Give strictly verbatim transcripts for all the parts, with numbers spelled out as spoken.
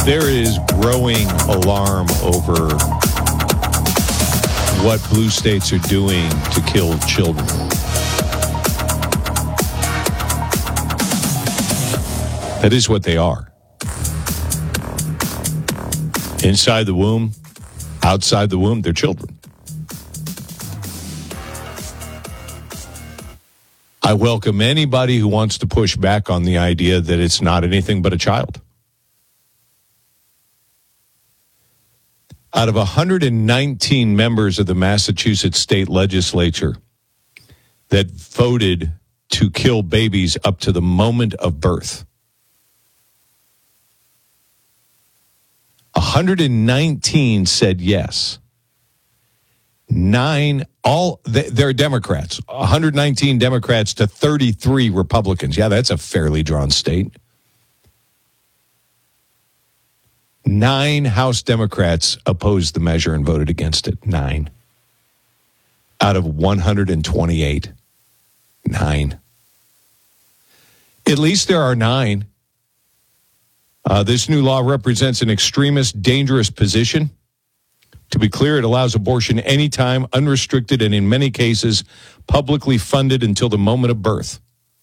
There is growing alarm over what blue states are doing to kill children. That is what they are. Inside the womb, outside the womb, they're children. I welcome anybody who wants to push back on the idea that it's not anything but a child. Out of one hundred nineteen members of the Massachusetts state legislature that voted to kill babies up to the moment of birth, one hundred nineteen said yes. Nine, all, they're Democrats. one hundred nineteen Democrats to thirty-three Republicans. Yeah, that's a fairly drawn state. Nine House Democrats opposed the measure and voted against it. Nine. Out of one hundred twenty-eight. Nine. At least there are nine. Uh, this new law represents an extremist, dangerous position. To be clear, it allows abortion anytime, unrestricted, and in many cases, publicly funded until the moment of birth.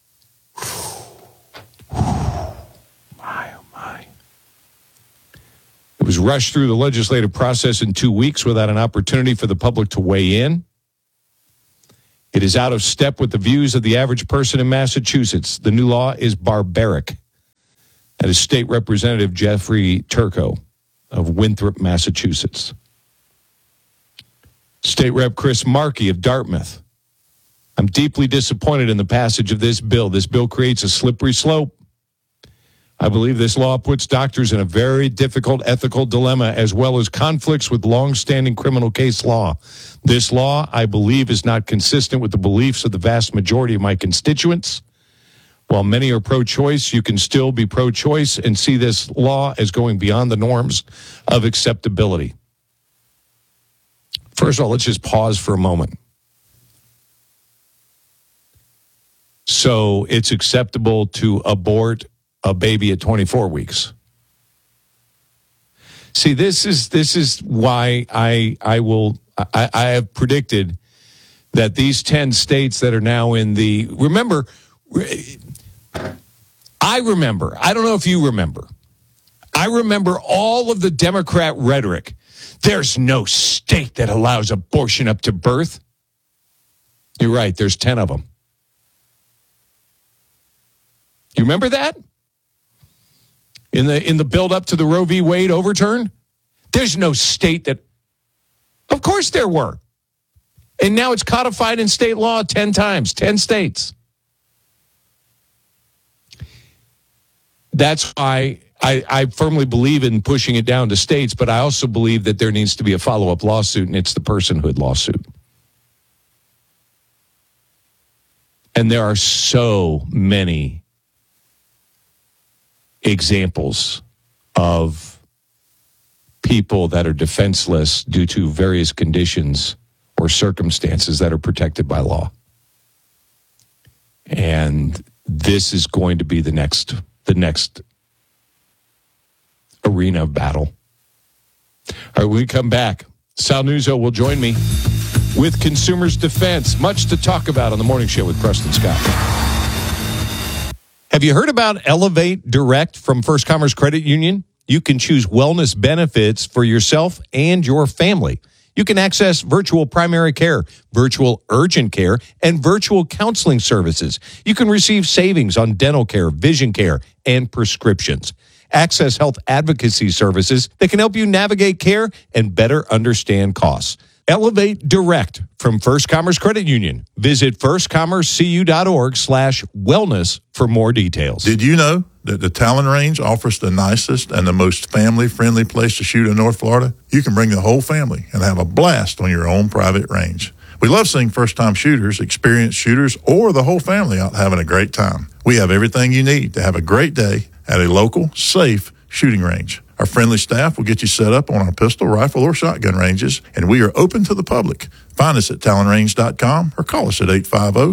It was rushed through the legislative process in two weeks without an opportunity for the public to weigh in. It is out of step with the views of the average person in Massachusetts. The new law is barbaric. That is State Representative Jeffrey Turco of Winthrop, Massachusetts. State Rep Chris Markey of Dartmouth. I'm deeply disappointed in the passage of this bill. This bill creates a slippery slope. I believe this law puts doctors in a very difficult ethical dilemma, as well as conflicts with long-standing criminal case law. This law, I believe, is not consistent with the beliefs of the vast majority of my constituents. While many are pro-choice, you can still be pro-choice and see this law as going beyond the norms of acceptability. First of all, let's just pause for a moment. So it's acceptable to abort a baby at twenty-four weeks. See, this is this is why I I will I, I have predicted that these ten states that are now in the remember I remember I don't know if you remember I remember all of the Democrat rhetoric. There's no state that allows abortion up to birth. You're right. There's ten of them. You remember that? In the in the build up to the Roe v. Wade overturn? There's no state that, of course there were. And now it's codified in state law ten times, ten states. That's why I, I firmly believe in pushing it down to states, but I also believe that there needs to be a follow-up lawsuit, and it's the personhood lawsuit. And there are so many examples of people that are defenseless due to various conditions or circumstances that are protected by law. And this is going to be the next the next arena of battle. All right, when we come back, Sal Nuzzo will join me with Consumers Defense. Much to talk about on the Morning Show with Preston Scott. Have you heard about Elevate Direct from First Commerce Credit Union? You can choose wellness benefits for yourself and your family. You can access virtual primary care, virtual urgent care, and virtual counseling services. You can receive savings on dental care, vision care, and prescriptions. Access health advocacy services that can help you navigate care and better understand costs. Elevate Direct from First Commerce Credit Union. Visit firstcommercecu.org slash wellness for more details. Did you know that the Talon Range offers the nicest and the most family-friendly place to shoot in North Florida? You can bring the whole family and have a blast on your own private range. We love seeing first-time shooters, experienced shooters, or the whole family out having a great time. We have everything you need to have a great day at a local, safe shooting range. Our friendly staff will get you set up on our pistol, rifle, or shotgun ranges, and we are open to the public. Find us at talon range dot com or call us at eight five zero,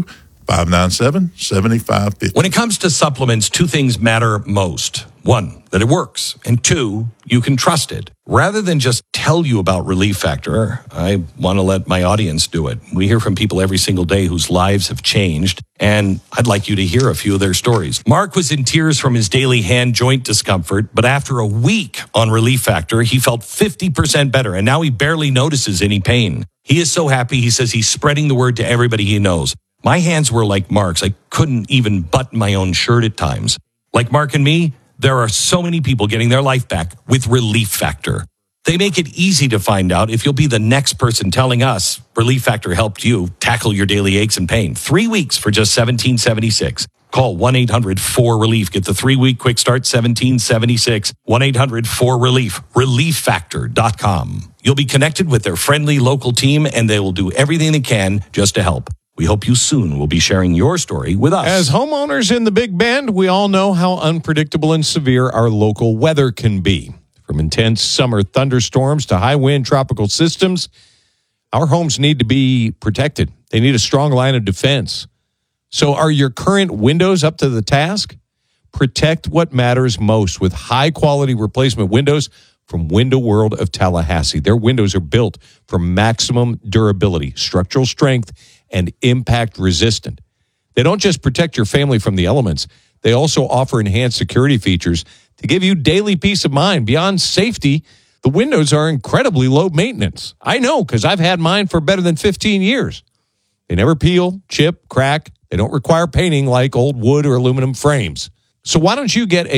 five nine seven, seven five five zero. When it comes to supplements, two things matter most. One, that it works. And two, you can trust it. Rather than just tell you about Relief Factor, I want to let my audience do it. We hear from people every single day whose lives have changed, and I'd like you to hear a few of their stories. Mark was in tears from his daily hand joint discomfort, but after a week on Relief Factor, he felt fifty percent better, and now he barely notices any pain. He is so happy, he says he's spreading the word to everybody he knows. My hands were like Mark's. I couldn't even button my own shirt at times. Like Mark and me, there are so many people getting their life back with Relief Factor. They make it easy to find out if you'll be the next person telling us Relief Factor helped you tackle your daily aches and pain. Three weeks for just seventeen seventy-six. Call one eight hundred four relief. Get the three-week quick start, seventeen seventy-six. one eight hundred four relief. relief factor dot com. You'll be connected with their friendly local team, and they will do everything they can just to help. We hope you soon will be sharing your story with us. As homeowners in the Big Bend, we all know how unpredictable and severe our local weather can be. From intense summer thunderstorms to high-wind tropical systems, our homes need to be protected. They need a strong line of defense. So are your current windows up to the task? Protect what matters most with high-quality replacement windows from Window World of Tallahassee. Their windows are built for maximum durability, structural strength, and impact resistant. They don't just protect your family from the elements. They also offer enhanced security features to give you daily peace of mind. Beyond safety, the windows are incredibly low maintenance. I know because I've had mine for better than fifteen years. They never peel, chip, crack. They don't require painting like old wood or aluminum frames. So why don't you get a